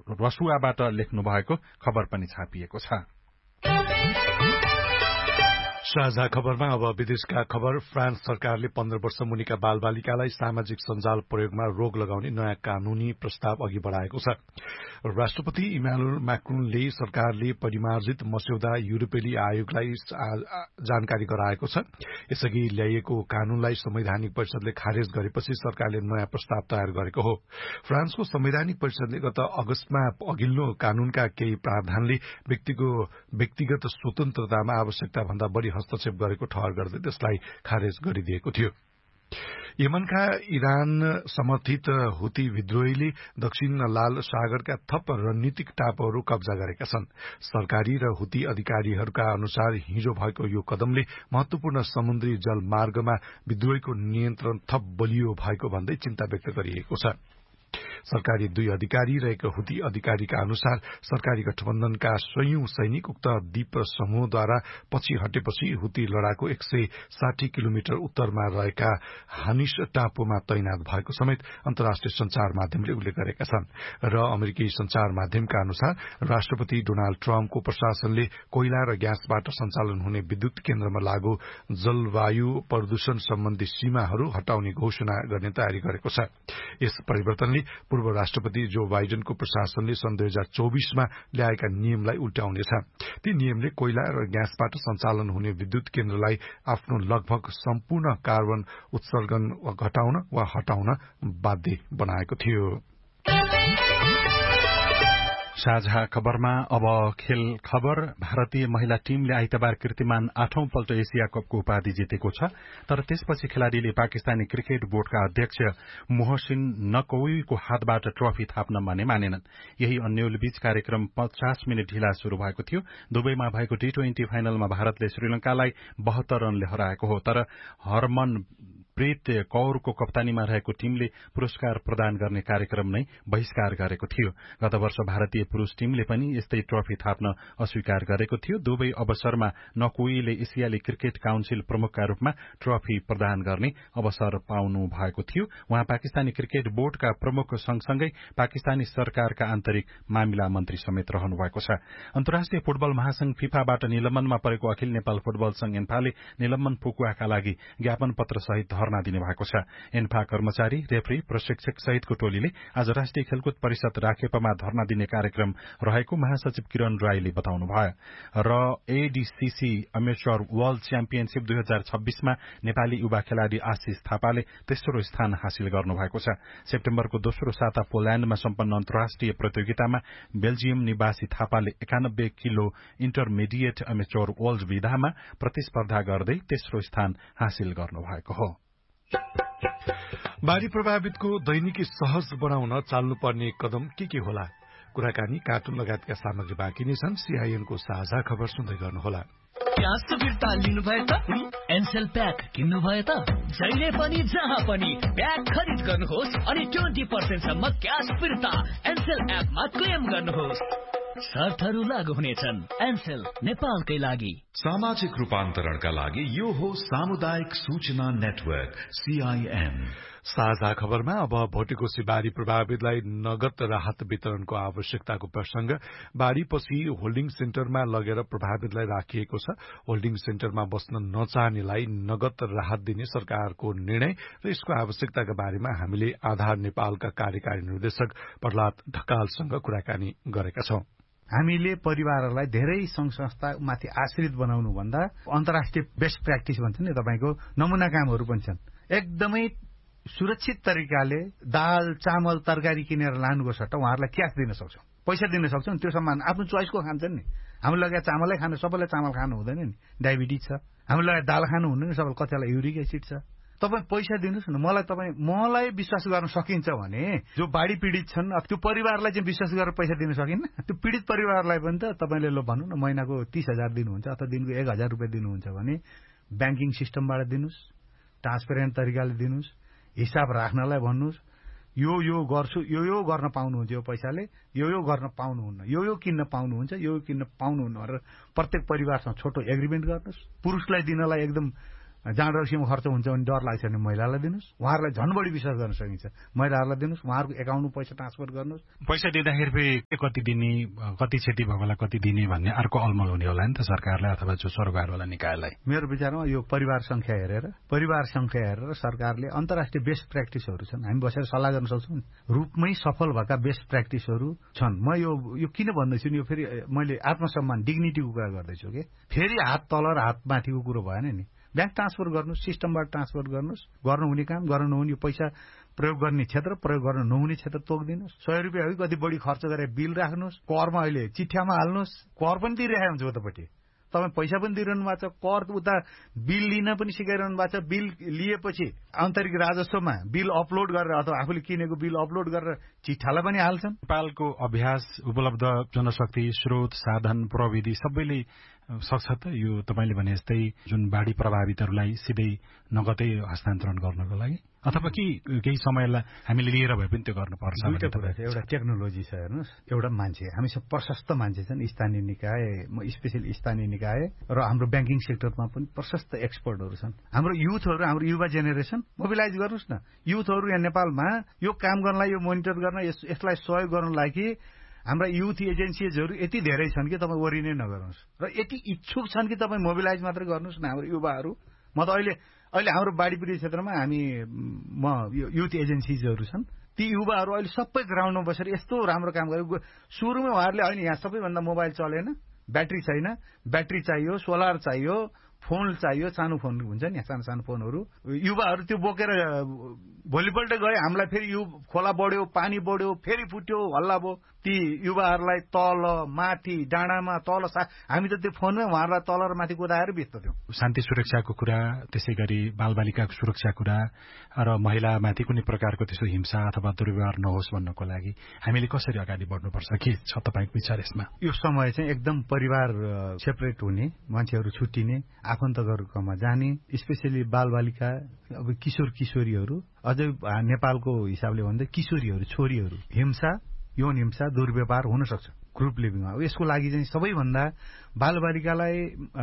रसुवाबाट लेख्नु भएको खबर पनि छापिएको छ। साझा खबरमा अब विदेशका खबर। फ्रान्स सरकारले 15 वर्ष मुनिका बालबालिकालाई सामाजिक सञ्जाल प्रयोगमा रोक लगाउने नयाँ कानूनी प्रस्ताव अघि बढ़ाएको छ। राष्ट्रपति इमानुएल मैक्रोनले सरकारले परिमार्जित मस्यौदा युरोपेली आयोगलाई जानकारी गराएको छ। यसअघि ल्याइएको कानूनलाई संवैधानिक परिषदले खारेज गरेपछि सरकारले नयाँ प्रस्ताव तयार गरेको हो। फ्रान्सको संवैधानिक परिषदले गत अगस्तमा अघिल्लो कानूनका केही प्रावधानले व्यक्तिगत स्वतन्त्रतामा आवश्यकता भन्दा बढ़ी हस्तक्षेप गरेको ठहर गर्दै त्यसलाई खारेज गरिदिएको थियो। यमनका इरान समर्थित हुती विद्रोहीले दक्षिण लाल सागरका थप रणनीतिक टापुहरू कब्जा गरेका छन्। सरकारी र हुती अधिकारीहरूका अनुसार हिजो भएको यो कदमले महत्वपूर्ण समुद्री जलमार्गमा विद्रोहीको नियन्त्रण थप बलियो भएको भन्दै चिन्ता व्यक्त गरिएको छ। सरकारी दुई अधिकारी र एक हुती अधिकारीका अनुसार सरकारी गठबन्धनका सयौं सैनिक उक्त द्वीप समूहद्वारा पछि हटेपछि हुती लडाकु 160 किलोमिटर उत्तरमा रहेका हानिस टापुमा तैनात भएको समेत अन्तर्राष्ट्रिय संचार माध्यमले उल्लेख गरेका छन्। र अमेरिकी संचार माध्यमका अनुसार राष्ट्रपति डोनाल्ड ट्रम्पको प्रशासनले कोइला र ग्यासबाट सञ्चालन हुने विद्युत केन्द्रमा लागू जलवायु प्रदूषण सम्बन्धी सीमाहरू हटाउने घोषणा गर्ने तयारी गरेको छ। यस परिवर्तनले पूर्व राष्ट्रपति जो बाइडेनको प्रशासनले सन् 2024 मा ल्याएका नियमलाई उल्टाउनेछ। ती नियमले कोइला र ग्यासबाट सञ्चालन हुने विद्युत केन्द्रलाई आफ्नो लगभग सम्पूर्ण कार्बन उत्सर्जन घटाउन वा हटाउन बाध्य बनाएको थियो। साझा खबरमा अब खेल खबर। भारतीय महिला टीमले आइतबार कीर्तिमान 8औं पल्ट एशिया कपको उपाधि जितेको छ। तर त्यसपछि खेलाड़ीले पाकिस्तानी क्रिकेट बोर्डका अध्यक्ष मोहसिन नकवीको हातबाट ट्रफी थाप्न मानेनन्। यही अन्यलबीच कार्यक्रम 50 मिनट ढिला शुरू भएको थियो। दुबईमा भएको टी20 फाइनलमा भारतले श्रीलंकालाई 72 रनले हराएको हो। तर हरमनप्रीत कौरको कप्तानीमा रहेको टीमले पुरस्कार प्रदान गर्ने कार्यक्रम नै बहिष्कार गरेको थियो। गत वर्ष भारतीय पुरूष टीमले पनि यस्तै ट्रफी थाप्न अस्वीकार गरेको थियो। दुवै अवसरमा नकुईले एसियाली क्रिकेट काउन्सिल प्रमुखका रूपमा ट्रफी प्रदान गर्ने अवसर पाउनु भएको थियो। उहाँ पाकिस्तानी क्रिकेट बोर्डका प्रमुख सँगसँगै पाकिस्तानी सरकारका आन्तरिक मामिला मन्त्री समेत रहनु भएको छ। अन्तर्राष्ट्रिय फुटबल महासंघ फिफाबाट निलम्बनमा परेको अखिल नेपाल फुटबल संघ एन्फाले निलम्बन फुकुवाका लागि ज्ञापन पत्र सहित धरना दिने भएको छ। एन्फा कर्मचारी, रेफ्री, प्रशिक्षक सहितको टोलीले आज राष्ट्रिय खेलकुद परिषद राखेपमा धरना दिने कार्यक्रम रहेको महासचिव किरण राईले बताउनुभयो। र एडीसीसी अमेच्योर वर्ल्ड च्याम्पियनशीप 2026 मा नेपाली युवा खेलाड़ी आशिष थापाले तेस्रो स्थान हासिल गर्नुभएको छ। सेप्टेम्बरको दोस्रो साता पोल्याण्डमा सम्पन्न अन्तर्राष्ट्रिय प्रतियोगितामा बेल्जियम निवासी थापाले 91 किलो इन्टरमिडिएट अमेच्योर वर्ल्ड विधामा प्रतिस्पर्धा गर्दै तेस्रो स्थान हासिल गर्नुभएको हो। बाढ़ी प्रभावितको दैनिकी सहज बनाउन चाल्नुपर्ने कदम के होला? कुराकानी, कार्टुन लगायतका सामग्री बाँकी नै छन्। सीआईएनको साझा खबर सुन्दै गर्नुहोला। क्यास फिर्ता लिनुभयो त? एनसेल प्याक किन्नुभयो त? जहिले पनि जहाँ पनि प्याक खरिद गर्नुहोस् अनि 20% सम्म क्यास फिर्ता एनसेल एपमा क्लेम गर्नुहोस्। शर्तहरू लागू हुनेछन्। एनसेल नेपालकै लागि। सामाजिक रूपान्तरणका लागि यो हो सामुदायिक सूचना नेटवर्क सीआईएन। साझा खबरमा अब भोटेकोशी बाढ़ी प्रभावितलाई नगद राहत वितरणको आवश्यकताको प्रसंग। बाढ़ीपछि होल्डिङ सेन्टरमा लगेर प्रभावितलाई राखिएको छ। होल्डिङ सेन्टरमा बस्न नचाहनेलाई नगद राहत दिने सरकारको निर्णय र यसको आवश्यकताका बारेमा हामीले आधार नेपालका कार्यकारी निर्देशक प्रहलाद ढकालसँग कुराकानी गरेका छौं। हामीले परिवारहरूलाई धेरै संघ संस्था माथि आश्रित बनाउनु भन्दा अन्तर्राष्ट्रिय बेस्ट प्र्याक्टिस भन्छ नि, तपाईको नमुना कामहरू पनि छन्। एकदमै सुरक्षित तरिकाले दाल, चामल, तरकारी किनेर लानुको सट्टा उहाँहरूलाई क्यास दिन सक्छौं, पैसा दिन सक्छौं। त्यो सामान आफ्नो चोइसको खान्छन् नि। हामीले लगाए चामलै खानु, सबैलाई चामल खानु हुँदैन नि, डायबिटिज छ। हामीले लगाए दाल खानु हुँदैन, सबैलाई कतिलाई युरिक एसिड छ। तपाईँ पैसा दिनुहोस् न, मलाई विश्वास गर्न सकिन्छ भने जो बाढी पीडित छन् त्यो परिवारलाई चाहिँ विश्वास गरेर पैसा दिन सकिन्न। त्यो पीडित परिवारलाई पनि त तपाईले ल भन्नु न महिनाको 30,000 दिनुहुन्छ अथवा दिनको 1,000 रुपियाँ दिनुहुन्छ भने ब्याङ्किङ सिस्टमबाट दिनुहोस्, ट्रान्सपेरेन्ट तरिकाले दिनुहोस्, हिसाब राख्नलाई भन्नुहोस्। यो गर्छु, यो गर्न पाउनुहुन्छ, यो पैसाले यो गर्न पाउनुहुन्न, यो किन्न पाउनुहुन्छ, यो किन्न पाउनुहुन्न भनेर प्रत्येक परिवारसँग छोटो एग्रिमेन्ट गर्नुहोस्। पुरुषलाई दिनलाई एकदम जाँड रक्सीमा खर्च हुन्छ भने डर लाग्छ भने महिलालाई दिनुहोस्, उहाँहरूलाई झन् बढी विश्वास गर्न सकिन्छ। महिलाहरूलाई दिनुहोस्, उहाँहरूको एकाउन्टमा पैसा ट्रान्सफर गर्नुहोस्। पैसा दिँदाखेरि फेरि कति दिने, कति क्षति भएकोलाई कति दिने भन्ने अर्को अलमल हुने होला नि त सरकारलाई अथवा जो सरकारवाला निकायलाई। मेरो विचारमा यो परिवार संख्या हेरेर सरकारले अन्तर्राष्ट्रिय बेस्ट प्र्याक्टिसहरू छन्, हामी बसेर सल्लाह गर्न सक्छौँ। रूपमै सफल भएका बेस्ट प्र्याक्टिसहरू छन्। म यो किन भन्दैछु नि, यो फेरि मैले आत्मसम्मान डिग्निटीको कुरा गर्दैछु कि फेरि हात तल र हात माथिको कुरो भएन नि। ब्याङ्क ट्रान्सफर गर्नुहोस्, सिस्टमबाट ट्रान्सफर गर्नुहोस्, गर्नुहुने काम गर्न नहुने पैसा प्रयोग गर्ने क्षेत्र, प्रयोग गर्न नहुने क्षेत्र तोकिदिनुहोस्। 100 रुपियाँ कति बढी खर्च गरेर बिल राख्नुहोस्, करमा अहिले चिठ्यामा हाल्नुहोस्, कर पनि दिइरहेको हुन्छ उतापट्टि, तपाईँ पैसा पनि दिइरहनु भएको छ, कर उता बिल लिन पनि सिकाइरहनु भएको छ। बिल लिएपछि आन्तरिक राजस्वमा बिल अपलोड गरेर अथवा आफूले किनेको बिल अपलोड गरेर चिठालाई पनि हाल्छन्। नेपालको अभ्यास, उपलब्ध जनशक्ति, स्रोत, साधन, प्रविधि सबैले सक्छ त यो तपाईँले भने जस्तै जुन बाढी प्रभावितहरूलाई सिधै नगदै हस्तान्तरण गर्नको लागि, अथवा केही समयलाई हामीले लिएर भए पनि त्यो गर्नुपर्छ? दुईटा कुरा छ, एउटा टेक्नोलोजी छ हेर्नुहोस्, एउटा मान्छे, हामीसँग प्रशस्त मान्छे छन्, स्थानीय निकाय, स्पेशली स्थानीय निकाय र हाम्रो ब्याङ्किङ सेक्टरमा पनि प्रशस्त एक्सपर्टहरू छन्। हाम्रो युथहरू, हाम्रो युवा जेनेरेसन मोबिलाइज गर्नुहोस् न। युथहरू यहाँ नेपालमा यो काम गर्नलाई, यो मोनिटर गर्न, यसलाई सहयोग गर्नलाई कि हाम्रा युथ एजेन्सीजहरू यति धेरै छन् कि तपाईँ वरि नै नगर्नुहोस्, र यति इच्छुक छन् कि तपाईँ मोबिलाइज मात्रै गर्नुहोस् न हाम्रो युवाहरू। म त अहिले हाम्रो बाढी पीडित क्षेत्रमा युथ एजेन्सीजहरू छन्, ती युवाहरू अहिले सबै ग्राउन्डमा बसेर यस्तो राम्रो काम गरेको। सुरुमै उहाँहरूले होइन यहाँ सबैभन्दा मोबाइल चलेन, ब्याट्री छैन, ब्याट्री चाहियो, सोलर चाहियो, फोन चाहियो, सानो फोन हुन्छ नि सानो फोनहरू, युवाहरू त्यो बोकेर भोलिपल्ट गए हामीलाई फेरि खोला बढ्यो, पानी बढ्यो, फेरि फुट्यो, हल्ला भयो। ती युवाहरूलाई तल माथि डाँडामा तल हामी त त्यो फोनमै उहाँहरूलाई तल र माथि कुदाएर बित्थ्यौँ। शान्ति सुरक्षाको कुरा, त्यसै गरी बालबालिकाको सुरक्षा कुरा र महिलामाथि कुनै प्रकारको त्यस्तो हिंसा अथवा दुर्व्यवहार नहोस् भन्नको लागि हामीले कसरी अगाडि बढ्नुपर्छ, के छ तपाईँको विचार यसमा? यो समय चाहिँ एकदम परिवार सेपरेट हुने, मान्छेहरू छुट्टिने, आफन्तहरूकोमा जाने, स्पेसली बालबालिका, अब किशोर किशोरीहरू, अझै नेपालको हिसाबले भन्दा किशोरीहरू, छोरीहरू, हिंसा, यौन हिंसा, दुर्व्यवहार हुन सक्छ ग्रुप लिभिङमा। यसको लागि चाहिँ सबैभन्दा बालबालिकालाई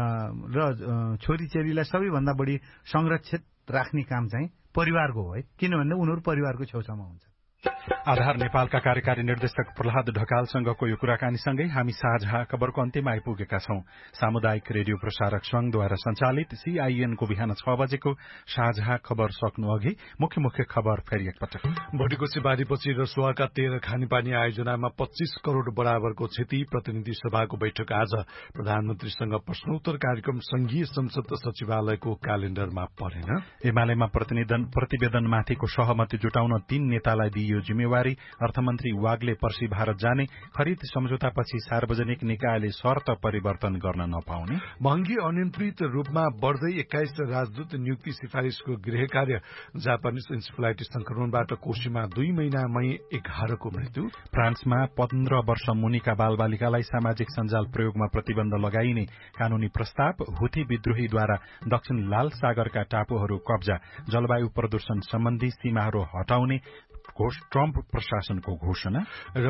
र छोरीचेलीलाई सबैभन्दा बढी संरक्षित राख्ने काम चाहिँ परिवारको हो है, किनभने उनीहरू परिवारको छेउछाउमा हुन्छ। आधार नेपालका कार्यकारी निर्देशक प्रहलाद ढकालसँगको यो कुराकानीसँगै हामी साझा खबरको अन्त्यमा आइपुगेका छौं। सामुदायिक रेडियो प्रसारक संघद्वारा सञ्चालित CIN को बिहान 6 बजेको साझा खबर सक्नु अघि मुख्य खबर फेरि एकपटक। भोटिकोशी बाढीपछि रसुवाका 13 खानेपानी आयोजनामा 25 करोड़ बराबरको क्षति। प्रतिनिधि सभाको बैठक आज। प्रधानमन्त्रीसँग प्रश्नोत्तर कार्यक्रम संघीय संसद सचिवालयको क्यालेण्डरमा परेन। एमालेमा प्रतिवेदनमाथिको सहमति जुटाउन 3 नेतालाई दिइयो जिम्मेवारी। अर्थमन्त्री वागले पर्सि भारत जाने। खरिद सम्झौतापछि सार्वजनिक निकायले शर्त परिवर्तन गर्न नपाउने। महँगी अनियन्त्रित रूपमा बढ्दै 21 राजदूत नियुक्ति सिफारिशको गृह कार्य। जापानिज इन्सेफेलाइटिस संक्रमणबाट कोशीमा 2 महिनामै 11 को मृत्यु। फ्रान्समा 15 वर्ष मुनिका बालबालिकालाई सामाजिक सञ्जाल प्रयोगमा प्रतिबन्ध लगाइने कानूनी प्रस्ताव। हुथी विद्रोहीद्वारा दक्षिण लाल सागरका टापुहरू कब्जा। जलवायु प्रदूषण सम्बन्धी सीमाहरू हटाउने ट्रम्प प्रशासनको घोषणा। र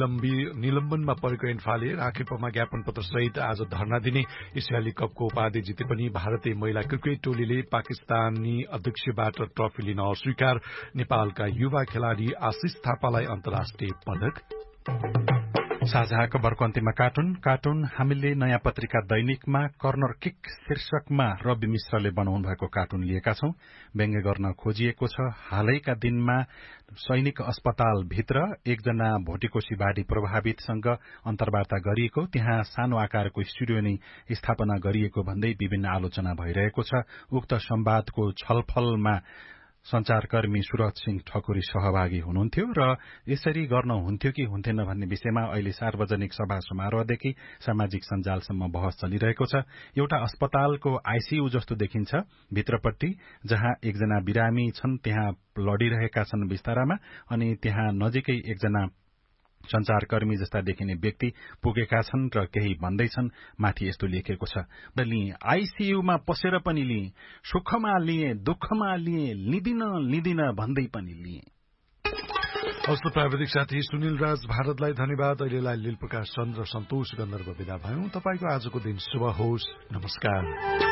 निलम्बनमा परेको एन्फाले राखेपमा ज्ञापन पत्र सहित आज धरना दिने। एसियाली कपको उपाधि जिते पनि भारतीय महिला क्रिकेट टोलीले पाकिस्तानी अध्यक्षबाट ट्रफी लिन अस्वीकार। नेपालका युवा खेलाड़ी आशिष थापालाई अन्तर्राष्ट्रिय पदक। साझा खबरको अन्त्यमा कार्टुन हामीले नयाँ पत्रिका दैनिकमा कर्नर किक शीर्षकमा रवि मिश्रले बनाउनु भएको कार्टुन लिएका छौं। व्यङ्ग्य गर्न खोजिएको छ। हालैका दिनमा सैनिक अस्पताल भित्र एकजना भोटिकोशी बाढी प्रभावितसँग अन्तर्वार्ता गरिएको, त्यहाँ सानो आकारको स्टुडियो नै स्थापना गरिएको भन्दै विभिन्न आलोचना भइरहेको छ। उक्त संवादको छलफलमा संचारकर्मी सुरज सिंह ठकुरी सहभागी हुनुहुन्थ्यो र यसरी गर्न हुन्थ्यो कि हुन्थेन भन्ने विषयमा अहिले सार्वजनिक सभा समारोहदेखि सामाजिक सञ्जालसम्म बहस चलिरहेको छ। एउटा अस्पतालको आईसीयू जस्तो देखिन्छ भित्रपट्टि, जहाँ एकजना बिरामी छन्, त्यहाँ लडिरहेका छन् बिस्तारामा, अनि त्यहाँ नजिकै एकजना संचारकर्मी जस्ता देखिने व्यक्ति पुगेका छन् र केही भन्दैछन्। माथि यस्तो लेखेको छ, आईसीयूमा पसेर पनि लिएँ, सुखमा लिएँ, दुःखमा लिएँ, लिदिन भन्दै पनि लिएँ। हस्त प्राविधिक साथी सुनिल राज भारतलाई धन्यवाद। अहिलेलाई लील प्रकाश चन्द्र सन्तोष गन्धर्व विदा भयौं। तपाईको आजको दिन शुभ होस्। नमस्कार।